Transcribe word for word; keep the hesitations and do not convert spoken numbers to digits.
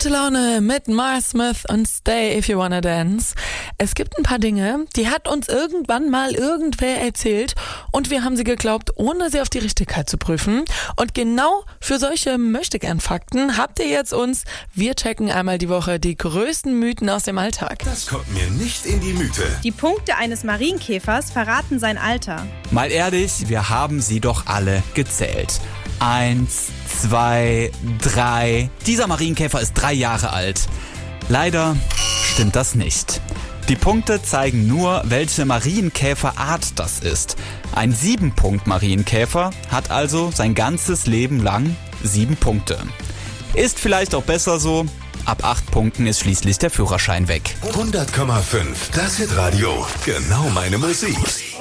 Gute Laune mit Mars Smith und Stay If You Wanna Dance. Es gibt ein paar Dinge, die hat uns irgendwann mal irgendwer erzählt und wir haben sie geglaubt, ohne sie auf die Richtigkeit zu prüfen. Und genau für solche Möchtegern-Fakten habt ihr jetzt uns. Wir checken einmal die Woche die größten Mythen aus dem Alltag. Das kommt mir nicht in die Müte. Die Punkte eines Marienkäfers verraten sein Alter. Mal ehrlich, wir haben sie doch alle gezählt. Eins, zwei, drei. Dieser Marienkäfer ist drei Jahre alt. Leider stimmt das nicht. Die Punkte zeigen nur, welche Marienkäferart das ist. Ein Sieben-Punkt-Marienkäfer hat also sein ganzes Leben lang sieben Punkte. Ist vielleicht auch besser so. Ab acht Punkten ist schließlich der Führerschein weg. hundert Komma fünf, das Hit Radio. Genau meine Musik.